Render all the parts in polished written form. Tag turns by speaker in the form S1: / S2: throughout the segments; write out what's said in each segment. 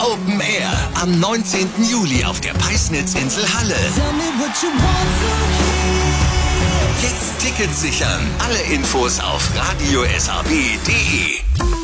S1: Open Air am 19. Juli auf der Peisnitzinsel Halle. Jetzt Tickets sichern. Alle Infos auf radiosab.de.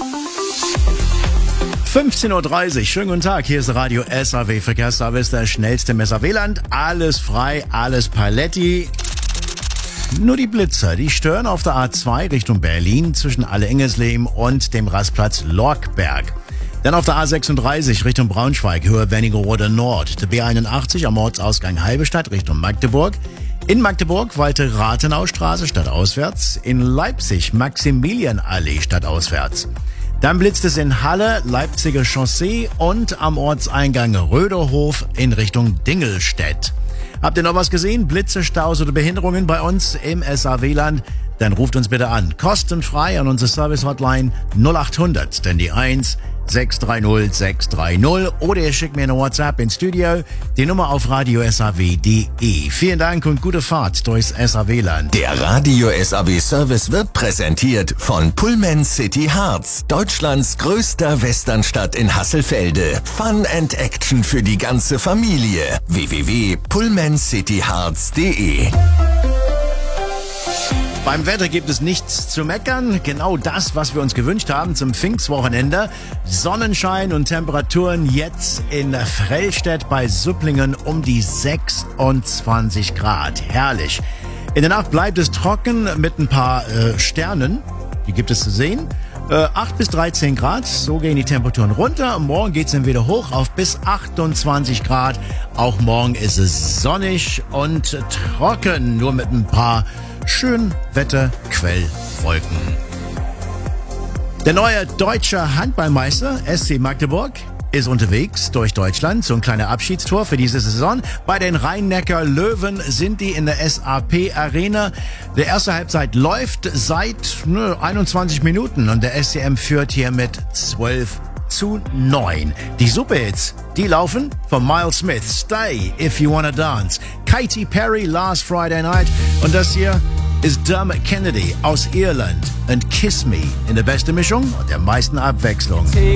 S2: 15.30 Uhr, schönen guten Tag, hier ist Radio SAW Verkehrsservice, der schnellste im SAW-Land. Alles frei, alles Paletti. Nur die Blitzer, die stören auf der A2 Richtung Berlin zwischen Alle-Ingerslehm und dem Rastplatz Lorkberg. Dann auf der A36 Richtung Braunschweig, Höhe Wernigerode Nord, der B81 am Ortsausgang Halberstadt Richtung Magdeburg. In Magdeburg Walter Rathenaustraße stadtauswärts, in Leipzig Maximilianallee stadtauswärts. Dann blitzt es in Halle, Leipziger Chaussee und am Ortseingang Röderhof in Richtung Dingelstedt. Habt ihr noch was gesehen? Blitze, Staus oder Behinderungen bei uns im SAW-Land? Dann ruft uns bitte an. Kostenfrei an unsere Service-Hotline 0800, denn die 1 630 630. Oder ihr schickt mir eine WhatsApp ins Studio. Die Nummer auf radiosaw.de. Vielen Dank und gute Fahrt durchs SAW-Land.
S1: Der Radio SAW Service wird präsentiert von Pullman City Harz, Deutschlands größter Westernstadt in Hasselfelde. Fun and Action für die ganze Familie. www.pullmancityharz.de.
S2: Beim Wetter gibt es nichts zu meckern. Genau das, was wir uns gewünscht haben zum Pfingstwochenende. Sonnenschein und Temperaturen jetzt in Frellstedt bei Supplingen um die 26 Grad. Herrlich. In der Nacht bleibt es trocken mit ein paar Sternen. Die gibt es zu sehen. 8 bis 13 Grad, so gehen die Temperaturen runter. Morgen geht's dann wieder hoch auf bis 28 Grad. Auch morgen ist es sonnig und trocken, nur mit ein paar schön Wetterquellwolken. Der neue deutsche Handballmeister SC Magdeburg ist unterwegs durch Deutschland. So ein kleiner Abschiedstour für diese Saison. Bei den Rhein-Neckar-Löwen sind die in der SAP-Arena. Der erste Halbzeit läuft seit 21 Minuten und der SCM führt hier mit 12:9. Die Superhits, die laufen von Miles Smith, Stay If You Wanna Dance, Katy Perry, Last Friday Night und das hier ist Dermot Kennedy aus Irland und Kiss Me in der besten Mischung und der meisten Abwechslung.